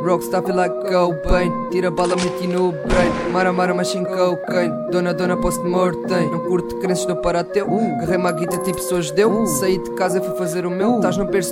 Rockstar feel like cocaine. Tira bala, meti no brain. Mara, machine cocaine. Dona, post-mortem. Não curto crenças, não para teu. Garrei-me à guita tipo pessoas deu. Saí de casa, fui fazer o meu. Estás no berço